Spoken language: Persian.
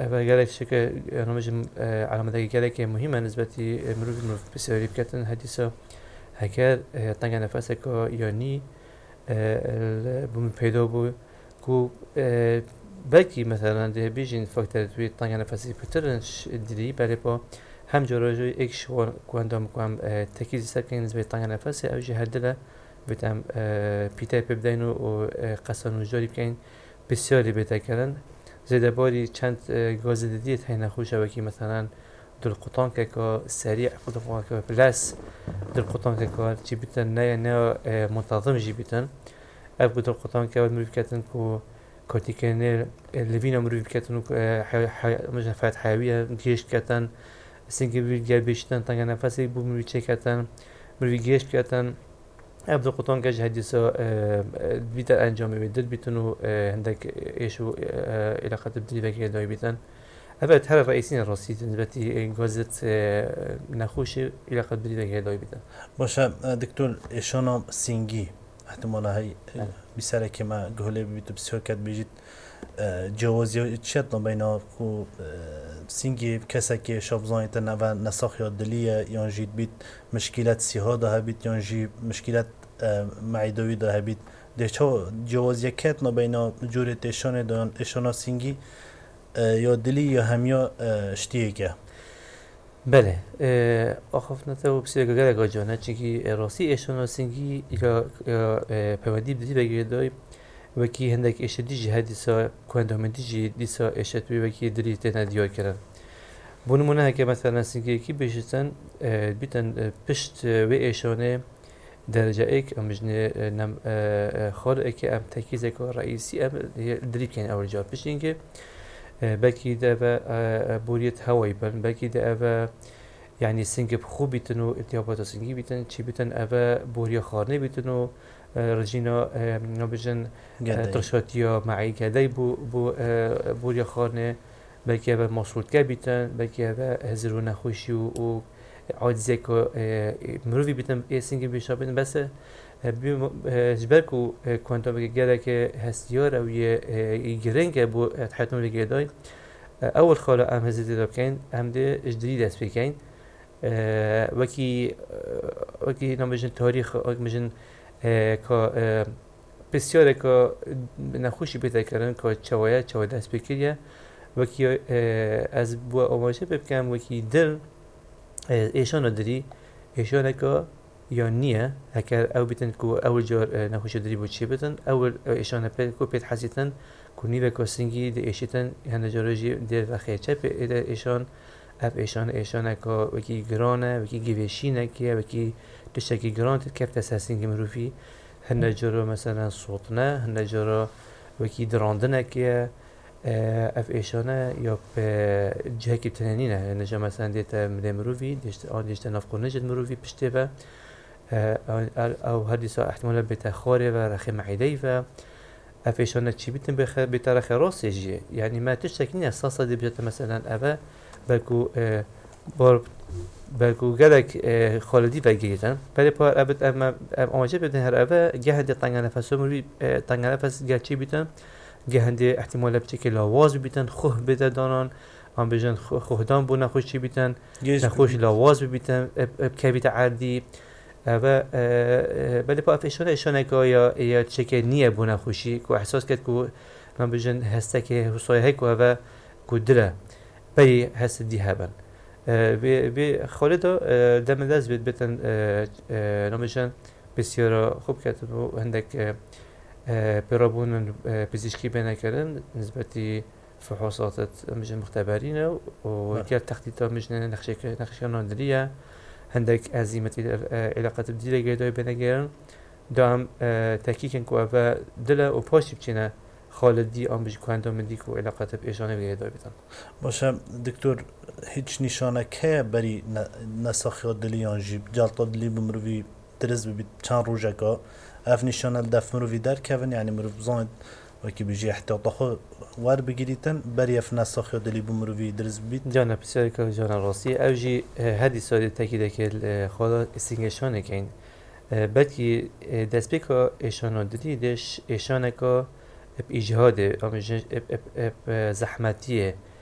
گلک شکل نمی‌شم علامتی گلک مهمه نسبتی مروف بسیاری بکتن حدیثا هکر تنگ نفس که یعنی بوم پیدا بود کو بلکی مثلا ده بیشین فاکتور توی تنگ نفسی بترنش دیدی برای با هم جراجوی ایک شوان کندم کم تکیزی سکن نسبت تنگ نفسی اوجه هدله بتم پیتر ببدینو و قصان وجاری بکن بسیاری بتکرن زیاد باری چند گاز دیدیت هی نخوشه وکی مثلا دل قطعان که سریع قطعان که پلاس دل قطعان که چی بیتن نه منتظم جی بیتن اب دل قطعان که مروف کتن کو کارتیکنر لوینا مروف کتن و مجن فات حیویه گیش کتن سینگی بیل بیشتن تنگ نفسی بو مروف چه کتن مروف گیش کتن ابدا قطعان که جهدیسا بیتر انجام میدید بیتونو هندک ایشو علاقه بدری وکی دای بیتن ابد هر رئیسین راستی نسبتی گازت نخوشی علاقه بدری وکی دای بیتن باشه دکتر ایشانا سینگی احتمالا هی بیشتر که ما گهله بیت بسیار کد بیجید جوازی چیت نبینا کو سینگی کسی که شابزانی تنها نساخ یاد دلیه یا جید بیت مشکلات سیاه ده بیت یا جی مشکلات معدوی ده بیت دهچه جوازی کت نبینا جوری تشانه دان اشانا سینگی یا دلی یا همیا اشتیه که بله آخف نتا و بسیار گله گاجانه چیکی راستی اشانا سینگی یا پیوندی بدی بگیره دای وکی هندک اشتدی جهت دیسا کندامنتی جی دیسا اشتوی وکی دری تنها دیار کردن بونمونه که مثلا سینگی کی بشتن بیتن پشت و اشانه درجه ایک امجنه نم خال که ام ترکیز که رئیسی ام دریب کن اول جا پشت اینکه بلکی ده و بوریت هوایی بن بلکی ده و يعني سنگ خوب بیتن و التهابات سنگی بیتن چی بیتن اوا بوریا خارنه بیتن و رجینا نبجن ترشاتیا معی کدی بو بوریا خارنه بلکی اوا مصروت که بیتن بلکی اوا هزرو نخوشی و عاجزه که مروی بیتن ای سنگ بیشتر بیتن بس جبركو كوانتم بيجي که هستيار او يجرنج بو حياتنا بيجي داي اول خاله ام هزيت دابكين ام ده جديد اس بكين وكي نمجن تاريخ مجن كا بسیار که نخوشی پیدا کردن که چوای دست بکریه وکی از بو آماده بکم وکی دل ایشان داری ایشان که یا نیه هکر او بیتن کو اول جار نخوش داری بود چی بیتن اول ایشان پید کو پید حسیتن کو نیو کاسینگی دی ایشیتن هنده جاروجی دی وخیه چه پید ایشان اف ایشان که وکی گرانه وکی گیوشینه که وکی تشکی گران تکفت اساسینگ مروفی هنده جارو مثلا صوتنه هنده جارو وکی دراندنه که اف ایشانه یا به جه که تنینه نجا مثلا دیتا مده مروفی دیشت نفقو نجد مروفی پشته و او هر دیسا احتمالا بتخاره و رخی معیدهی و اف ایشانه چی بیتن بترخ راسه جیه یعنی ما تشتکنی اساسا دی بجت مثلا اوه بلکو گلک خالدی وگیرن ولی پار ابد آماده بدن هر اوه گهنده تنگ نفس مروی تنگ نفس گرچی بیتن گهنده احتمال بچه لاواز بیتن خوه بده دانان آن بجن خوهدان بو نخوش چی بیتن نخوش لاواز بیتن بکبیت عردی و ولی پا افشانه که یا چه نیه بو نخوشی که احساس کرد که من بجن هسته که حسایه که و که دله بری هست دی هبن به خالدا دم دست بیتن نمیشن بسیار خوب کردن و هندک برابون پزشکی بنا کردن نسبتی فحوصات مجن مختبرینه و دیگر تخطیط مجن نقشه نادریه هندک عزیمت علاقات بدیل گردای بنا کردن دام تحقیق کو و دل و پاشی بچینه خالدی آن بچ کندام دیک و علاقات ایشانه گردای بیتن باشه دکتر هیچ نشانه که بری نساخیات دلیان جیب جلطه دلی بمروی درز ببید چند روزه که اف نشانه دف مروی در کهون یعنی مروی بزاند وکی بجی احتیاط خو وار بگیریتن بری اف نساخیات دلی بمروی درز ببید جانا بسیاری که جانا راستی اوجی هدی ساده تاکیده که خالا استینگشانه کن بلکی دست بکا ایشانه دلی دش ایشانه که اب اجهاده اب زحمتیه